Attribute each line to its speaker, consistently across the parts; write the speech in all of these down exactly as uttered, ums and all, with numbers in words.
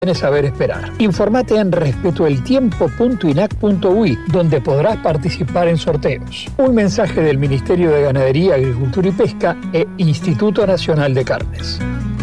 Speaker 1: saber esperar. Informate en respeto el tiempo punto i n a c punto u i, donde podrás participar en sorteos. Un mensaje del Ministerio de Ganadería, Agricultura y Pesca e Instituto Nacional de Carnes.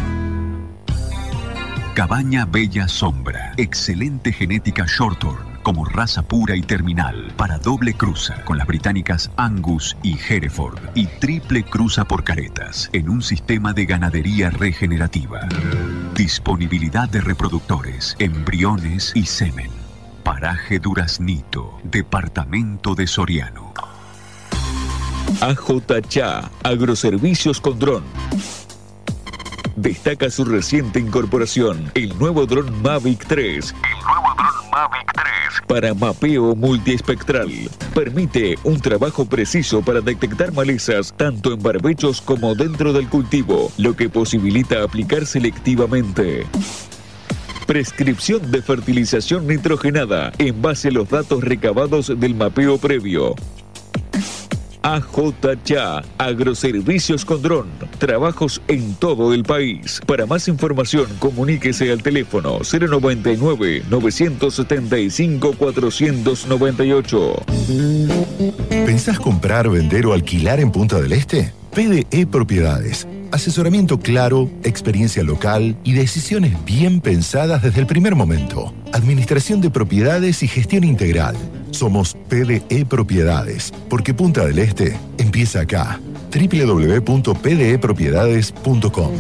Speaker 2: Cabaña Bella Sombra. Excelente genética Shorthorn como raza pura y terminal para doble cruza con las británicas Angus y Hereford y triple cruza por caretas en un sistema de ganadería regenerativa. Disponibilidad de reproductores, embriones y semen. Paraje Duraznito, departamento de Soriano.
Speaker 3: A J Cha, Agroservicios con Dron. Destaca su reciente incorporación, el nuevo dron Mavic tres. El nuevo dron Mavic tres. Para mapeo multiespectral. Permite un trabajo preciso para detectar malezas tanto en barbechos como dentro del cultivo, lo que posibilita aplicar selectivamente. Prescripción de fertilización nitrogenada en base a los datos recabados del mapeo previo. A J Cha, Agroservicios con Dron. Trabajos en todo el país. Para más información, comuníquese al teléfono cero noventa y nueve, novecientos setenta y cinco, cuatrocientos noventa y ocho.
Speaker 4: ¿Pensás comprar, vender o alquilar en Punta del Este? P D E Propiedades. Asesoramiento claro, experiencia local y decisiones bien pensadas desde el primer momento. Administración de propiedades y gestión integral. Somos P D E Propiedades, porque Punta del Este empieza acá. doble u doble u doble u punto p d e propiedades punto com.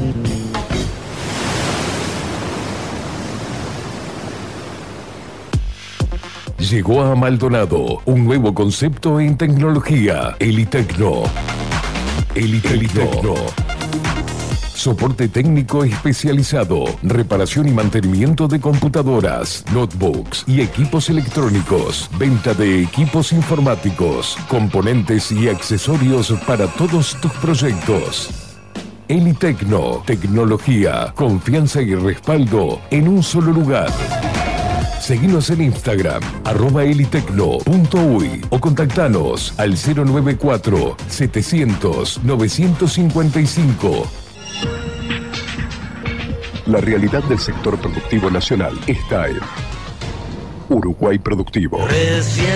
Speaker 5: Llegó a Maldonado un nuevo concepto en tecnología, Elitecno. Elitecno. Soporte técnico especializado, reparación y mantenimiento de computadoras, notebooks y equipos electrónicos, venta de equipos informáticos, componentes y accesorios para todos tus proyectos. Elitecno, tecnología, confianza y respaldo en un solo lugar. Seguinos en Instagram, arroba elitecno punto uy o contactanos al cero noventa y cuatro, setecientos, novecientos cincuenta y cinco.
Speaker 6: La realidad del sector productivo nacional está en Uruguay Productivo.
Speaker 7: Recién